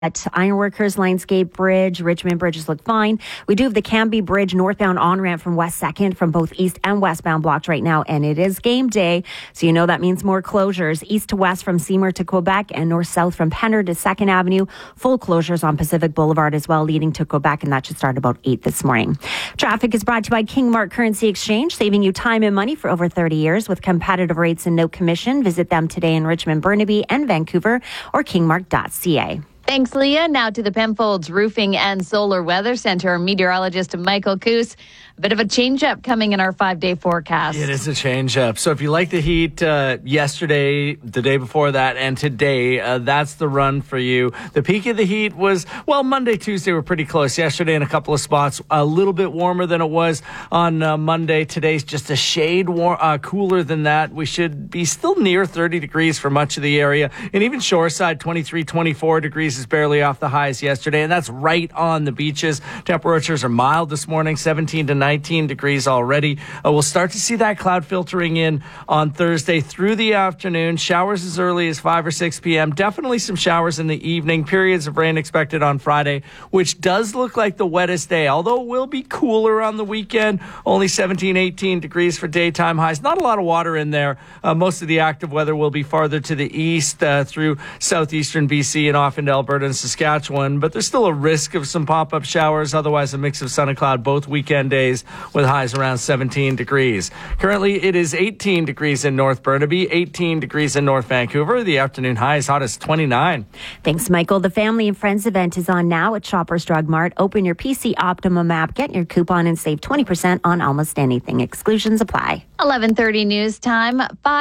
At Ironworkers, Lionsgate Bridge, Richmond bridges look fine. We do have the Cambie Bridge northbound on-ramp from West 2nd from both east and westbound blocked right now, and it is game day, so you know that means more closures. East to west from Seymour to Quebec and north-south from Penner to 2nd Avenue. Full closures on Pacific Boulevard as well, leading to Quebec, and that should start about 8 this morning. Traffic is brought to you by Kingmark Currency Exchange, saving you time and money for over 30 years with competitive rates and no commission. Visit them today in Richmond, Burnaby, and Vancouver, or kingmark.ca. Thanks, Leah. Now to the Penfolds Roofing and Solar Weather Center. Meteorologist Michael Coos. A bit of a change-up coming in our 5-day forecast. It is a change-up. So if you like the heat yesterday, the day before that, and today, that's the run for you. The peak of the heat was, Monday, Tuesday were pretty close. Yesterday in a couple of spots, a little bit warmer than it was on Monday. Today's just a shade cooler than that. We should be still near 30 degrees for much of the area. And even shoreside, 23, 24 degrees is barely off the highs yesterday. And that's right on the beaches. Temperatures are mild this morning, 17 to 19 degrees already. We'll start to see that cloud filtering in on Thursday through the afternoon. Showers as early as 5 or 6 p.m. Definitely some showers in the evening. Periods of rain expected on Friday, which does look like the wettest day, although it will be cooler on the weekend. Only 17, 18 degrees for daytime highs. Not a lot of water in there. Most of the active weather will be farther to the east through southeastern BC and off into Alberta and Saskatchewan, but there's still a risk of some pop-up showers. Otherwise, a mix of sun and cloud both weekend days with highs around 17 degrees. Currently, it is 18 degrees in North Burnaby, 18 degrees in North Vancouver. The afternoon high is hot as 29. Thanks, Michael. The Family and Friends event is on now at Shoppers Drug Mart. Open your PC Optimum app, get your coupon, and save 20% on almost anything. Exclusions apply. 11:30 news time,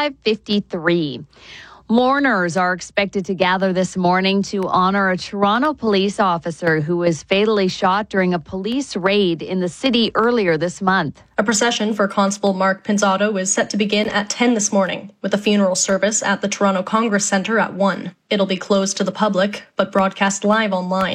5:53. Mourners are expected to gather this morning to honor a Toronto police officer who was fatally shot during a police raid in the city earlier this month. A procession for Constable Mark Pinzotto is set to begin at 10 this morning, with a funeral service at the Toronto Congress Centre at 1. It'll be closed to the public, but broadcast live online.